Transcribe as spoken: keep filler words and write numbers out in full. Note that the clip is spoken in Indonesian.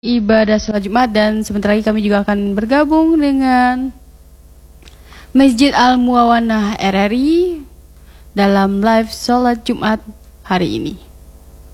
ibadah sholat Jumat, dan sebentar lagi kami juga akan bergabung dengan Masjid Al Muawanah R R I dalam live sholat Jumat hari ini.